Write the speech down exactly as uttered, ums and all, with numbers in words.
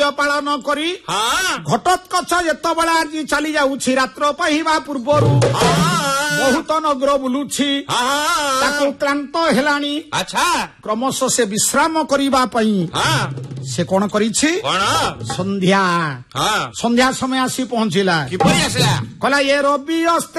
କର୍ତ୍ତବ୍ୟ ପାଳନ କରି ହଁ ଘଟୋତ୍କଚ ଯେତେବେଳେ ଆଜି ଚାଲି ଯାଉଛି ରାତ୍ର ପାହିବା ପୂର୍ବରୁ ବହୁତ ନଗର ବୁଲୁଛି ତାକୁ କ୍ଳାନ୍ତ ହେଲାଣି ଆଚ୍ଛା କ୍ରମଶଃ ସେ ବିଶ୍ରାମ କରିବା ପାଇଁ ହଁ ସେ କଣ କରିଛି କଣ ସନ୍ଧ୍ୟା ହଁ ସନ୍ଧ୍ୟା ସମୟ ଆସି ପହଞ୍ଚିଲା କିପରି ଆସିଲା କହିଲା ଏ ରବି ଅସ୍ତେ